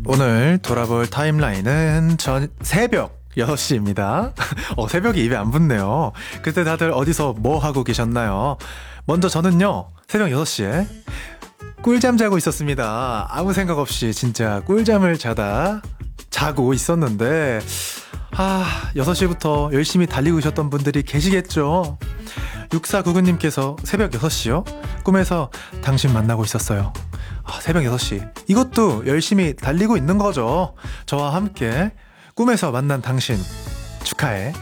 오늘 돌아볼 타임라인은 새벽 6시입니다. 새벽이 입에 안 붙네요. 그때 다들 어디서 뭐 하고 계셨나요? 먼저 저는요, 새벽 6시에 꿀잠 자고 있었습니다. 아무 생각 없이 진짜 꿀잠을 자고 있었는데 6시부터 열심히 달리고 계셨던 분들이 계시겠죠. 6499님께서 새벽 6시요? 꿈에서 당신 만나고 있었어요. 새벽 6시. 이것도 열심히 달리고 있는 거죠. 저와 함께 꿈에서 만난 당신 축하해.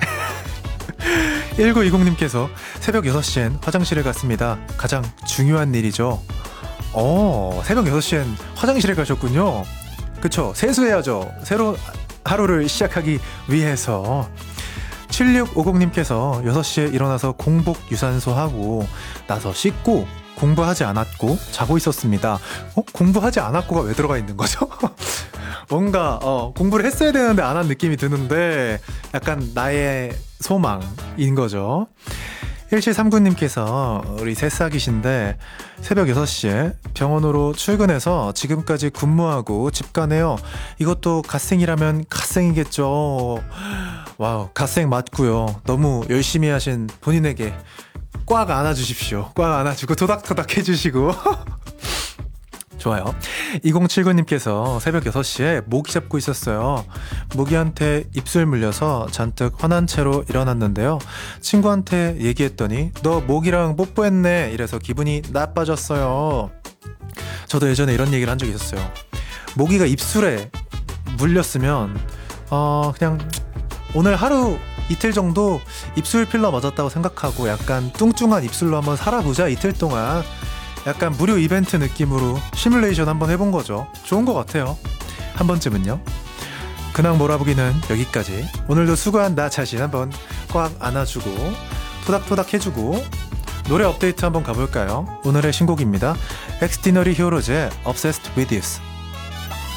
1920님께서 새벽 6시엔 화장실에 갔습니다. 가장 중요한 일이죠. 새벽 6시엔 화장실에 가셨군요. 그쵸, 세수해야죠. 새로 하루를 시작하기 위해서. 7650님께서 6시에 일어나서 공복 유산소 하고 나서 씻고 공부하지 않았고 자고 있었습니다. 공부하지 않았고가 왜 들어가 있는 거죠? 뭔가 공부를 했어야 되는데 안 한 느낌이 드는데 약간 나의 소망인 거죠. 1739님께서 우리 새싹이신데 새벽 6시에 병원으로 출근해서 지금까지 근무하고 집 가네요. 이것도 갓생이라면 갓생이겠죠. 와우, 갓생 맞고요. 너무 열심히 하신 본인에게 꽉 안아주십시오. 꽉 안아주고 토닥토닥 해주시고. 좋아요. 2079님께서 새벽 6시에 모기 잡고 있었어요. 모기한테 입술 물려서 잔뜩 화난 채로 일어났는데요. 친구한테 얘기했더니 너 모기랑 뽀뽀했네 이래서 기분이 나빠졌어요. 저도 예전에 이런 얘기를 한 적이 있었어요. 모기가 입술에 물렸으면 그냥 오늘 하루 이틀 정도 입술 필러 맞았다고 생각하고 약간 뚱뚱한 입술로 한번 살아보자. 이틀 동안 약간 무료 이벤트 느낌으로 시뮬레이션 한번 해본 거죠. 좋은 것 같아요. 한 번쯤은요. 근황 몰아보기는 여기까지. 오늘도 수고한 나 자신 한번 꽉 안아주고 토닥토닥 해주고 노래 업데이트 한번 가볼까요? 오늘의 신곡입니다. 엑스티너리 히어로즈의 Obsessed with You.